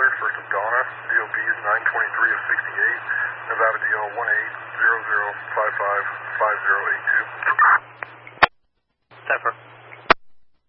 31st of Donna, DOB is 923 of 68, Nevada DL 18006.